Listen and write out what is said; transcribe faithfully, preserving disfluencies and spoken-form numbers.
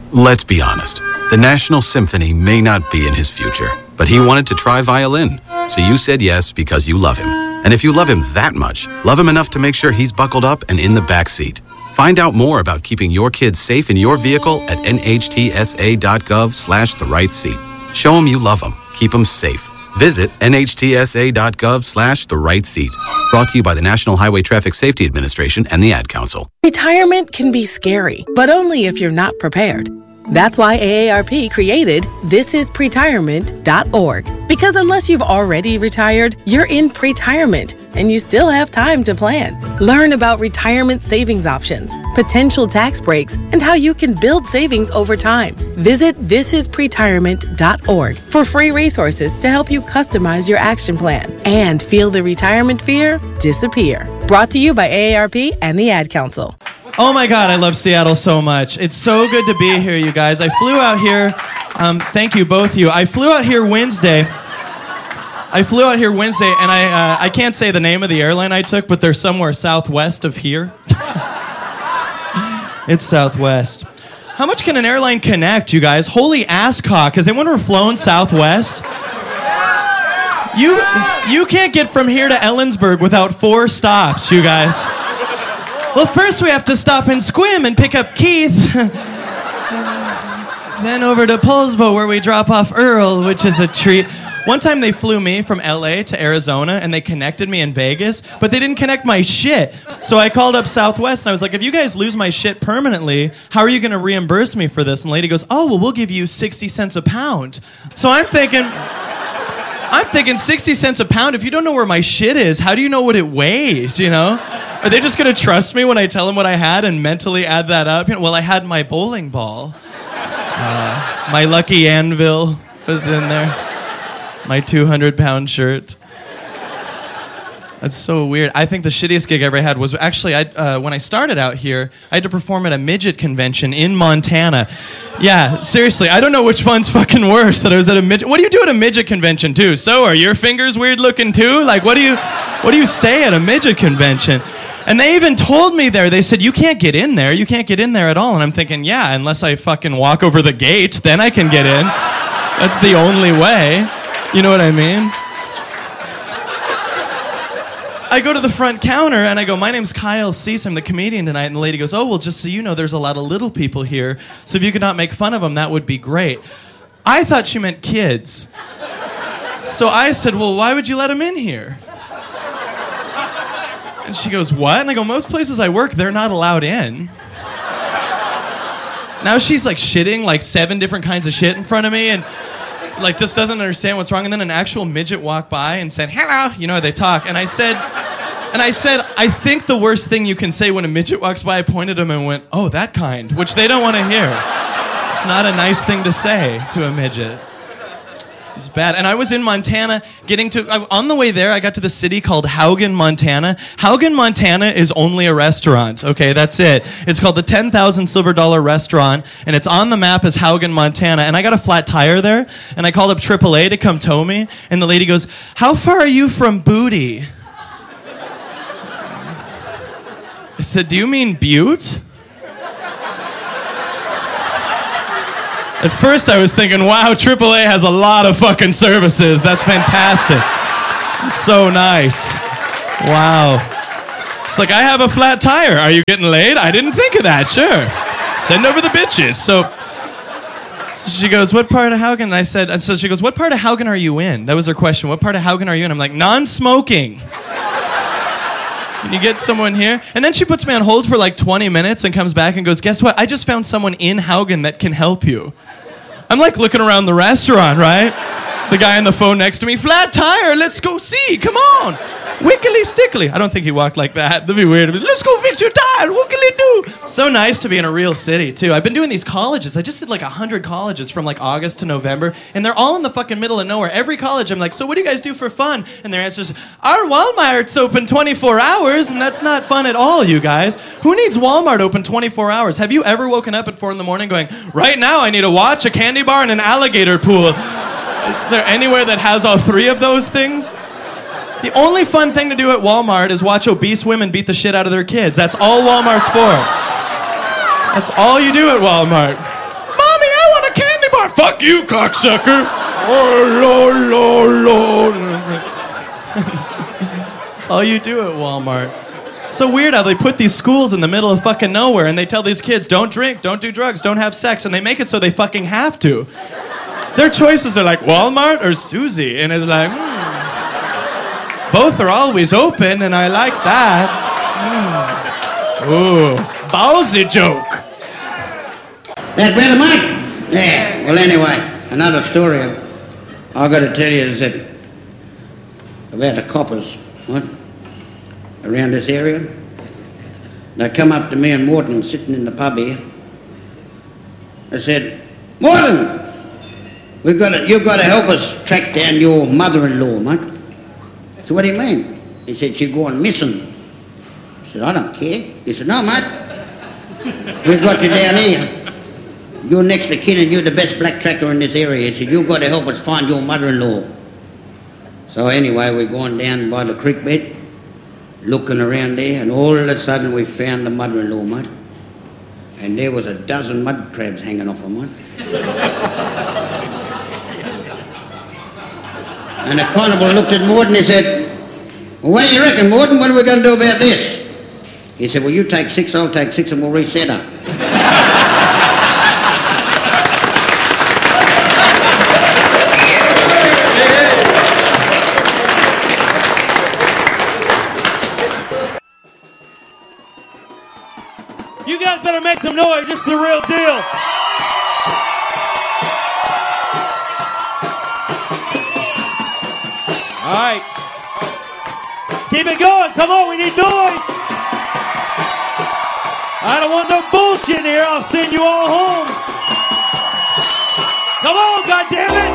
Let's be honest. The National Symphony may not be in his future, but he wanted to try violin. So you said yes because you love him. And if you love him that much, love him enough to make sure he's buckled up and in the back seat. Find out more about keeping your kids safe in your vehicle at nhtsa.gov slash the right seat. Show them you love them. Keep them safe. Visit nhtsa.gov slash the right seat. Brought to you by the National Highway Traffic Safety Administration and the Ad Council. Retirement can be scary, but only if you're not prepared. That's why A A R P created this is pretirement dot org. Because unless you've already retired, you're in pretirement, and you still have time to plan. Learn about retirement savings options, potential tax breaks, and how you can build savings over time. Visit this is pretirement dot org for free resources to help you customize your action plan and feel the retirement fear disappear. Brought to you by A A R P and the Ad Council. Oh my God, I love Seattle so much. It's so good to be here, you guys. I flew out here, um, thank you, both of you. I flew out here Wednesday. I flew out here Wednesday, and I uh, I can't say the name of the airline I took, but they're somewhere southwest of here. It's Southwest. How much can an airline connect, you guys? Holy asscock, has anyone ever flown Southwest? You, you can't get from here to Ellensburg without four stops, you guys. Well, first we have to stop in Squim and pick up Keith. Then over to Poulsbo where we drop off Earl, which is a treat. One time they flew me from L A to Arizona and they connected me in Vegas, but they didn't connect my shit. So I called up Southwest and I was like, if you guys lose my shit permanently, how are you going to reimburse me for this? And the lady goes, oh, well, we'll give you sixty cents a pound. So I'm thinking... I'm thinking sixty cents a pound. If you don't know where my shit is, how do you know what it weighs, you know? Are they just going to trust me when I tell them what I had and mentally add that up? You know, well, I had my bowling ball. Uh, my lucky anvil was in there. My two hundred pound shirt. That's so weird. I think the shittiest gig I ever had was actually I, uh, when I started out here, I had to perform at a midget convention in Montana. Yeah, seriously, I don't know which one's fucking worse. That I was at a midget. What do you do at a midget convention too? So are your fingers weird looking too? Like, what do you, what do you say at a midget convention? And they even told me there. They said you can't get in there. You can't get in there at all. And I'm thinking, yeah, unless I fucking walk over the gate, then I can get in. That's the only way. You know what I mean? I go to the front counter and I go, my name's Kyle Cease, I'm the comedian tonight. And the lady goes, oh, well, just so you know, there's a lot of little people here. So if you could not make fun of them, that would be great. I thought she meant kids. So I said, well, why would you let them in here? And she goes, what? And I go, most places I work, they're not allowed in. Now she's like shitting like seven different kinds of shit in front of me and like just doesn't understand what's wrong. And then an actual midget walked by and said, hello, you know how they talk. And I said, and I said, I think the worst thing you can say when a midget walks by, I pointed at him and went, oh, that kind, which they don't want to hear. It's not a nice thing to say to a midget. It's bad. And I was in Montana getting to, on the way there, I got to the city called Haugen, Montana. Haugen, Montana is only a restaurant. Okay, that's it. It's called the ten thousand Silver Dollar Restaurant, and it's on the map as Haugen, Montana. And I got a flat tire there, and I called up triple A to come tow me, and the lady goes, how far are you from Booty? I said, do you mean Butte? At first I was thinking, wow, triple A has a lot of fucking services. That's fantastic. It's so nice. Wow. It's like, I have a flat tire. Are you getting laid? I didn't think of that. Sure. Send over the bitches. So she goes, what part of Haugen? And I said, and so she goes, what part of Haugen are you in? That was her question. What part of Haugen are you in? I'm like, non-smoking. Can you get someone here? And then she puts me on hold for like twenty minutes and comes back and goes, guess what? I just found someone in Haugen that can help you. I'm like looking around the restaurant, right? The guy on the phone next to me, flat tire, let's go see, come on. Wiggly stickly. I don't think he walked like that. That'd be weird. Let's go fix your tire, wiggly do. So nice to be in a real city, too. I've been doing these colleges. I just did like one hundred colleges from like August to November, and they're all in the fucking middle of nowhere. Every college, I'm like, so what do you guys do for fun? And their answer is, our Walmart's open twenty-four hours, and that's not fun at all, you guys. Who needs Walmart open twenty-four hours? Have you ever woken up at four in the morning going, right now I need a watch, a candy bar, and an alligator pool? Is there anywhere that has all three of those things? The only fun thing to do at Walmart is watch obese women beat the shit out of their kids. That's all Walmart's for. That's all you do at Walmart. fuck you, cocksucker. Oh, Lord, Lord, Lord. And I was like, that's all you do at Walmart. It's so weird how they put these schools in the middle of fucking nowhere and they tell these kids, don't drink, don't do drugs, don't have sex, and they make it so they fucking have to. Their choices are like Walmart or Susie, and it's like, hmm. Both are always open, and I like that. Mm. Ooh, ballsy joke. That better, Mike? Yeah, well, anyway, another story I've got to tell you is that about the coppers, what? Around this area. They come up to me and Morton sitting in the pub here. They said, Morton, we've got to, you've got to help us track down your mother-in-law, mate. So what do you mean? He said, she's gone missing. I said, I don't care. He said, no, mate. We've got you down here. You're next to kin and you're the best black tracker in this area. He said, you've got to help us find your mother-in-law. So anyway, we're going down by the creek bed, looking around there, and all of a sudden we found the mother-in-law, mate. And there was a dozen mud crabs hanging off her, mate. And the constable looked at Morton and he said, well, what do you reckon, Morton? What are we going to do about this? He said, well, you take six, I'll take six, and we'll reset her. You guys better make some noise. This is the real deal. All right. Keep it going. Come on, we need noise. I don't want no bullshit here. I'll send you all home. Come on, goddammit.